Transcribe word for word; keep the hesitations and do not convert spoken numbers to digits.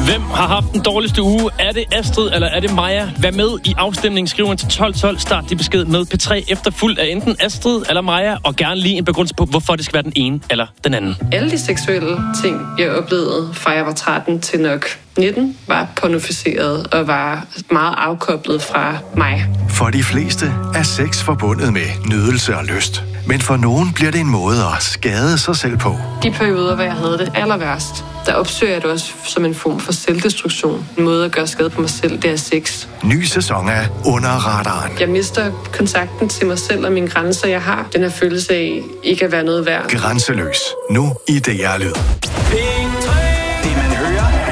Hvem har haft den dårligste uge? Er det Astrid, eller er det Maja? Vær med i afstemningen. Skriv ind til tolv tolv. Start din besked med P tre efterfulgt af enten Astrid eller Maja. Og gerne lige en begrundelse på, hvorfor det skal være den ene eller den anden. Alle de seksuelle ting, jeg oplevede fra jeg var tretten til nok nitten, var pornoficeret og var meget afkoblet fra mig. For de fleste er sex forbundet med nydelse og lyst. Men for nogen bliver det en måde at skade sig selv på. De perioder, hvor jeg havde det aller værst, der opsøger jeg det også som en form for selvdestruktion. En måde at gøre skade på mig selv, det er sex. Ny sæson af Under Radaren. Jeg mister kontakten til mig selv og mine grænser, jeg har. Den her følelse af ikke at være noget værd. Grænseløs. Nu i D R Lyd.